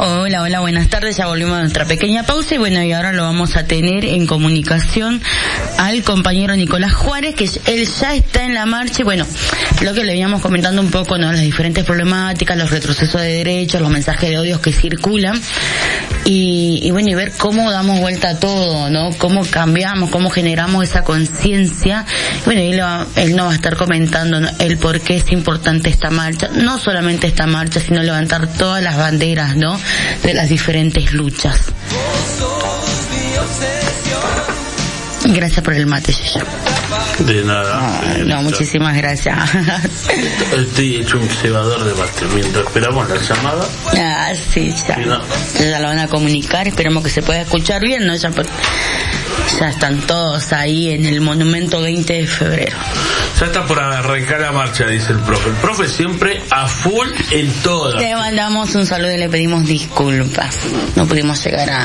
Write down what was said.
Hola, buenas tardes. Ya volvimos a nuestra pequeña pausa y bueno, y ahora lo vamos a tener en comunicación al compañero Nicolás Juárez, que él ya está en la marcha y bueno, lo que le veníamos comentando un poco, ¿no? Las diferentes problemáticas, los retrocesos de derechos, los mensajes de odios que circulan y bueno, y ver cómo damos vuelta a todo, ¿no? Cómo cambiamos, cómo generamos esa conciencia. Bueno, él nos va a estar comentando, ¿no?, el por qué es importante esta marcha, no solamente esta marcha, sino levantar todas las banderas, ¿no?, de las diferentes luchas. Gracias por el mate, Yeya. De nada. No, muchísimas gracias. Estoy hecho un cebador de mate. Mientras esperamos la llamada. Sí, ya lo van a comunicar. Esperamos que se pueda escuchar bien, ¿no? Ya están todos ahí en el monumento 20 de febrero. Ya está por arrancar la marcha, dice el profe. El profe siempre a full en todas. Le mandamos un saludo y le pedimos disculpas. No pudimos llegar a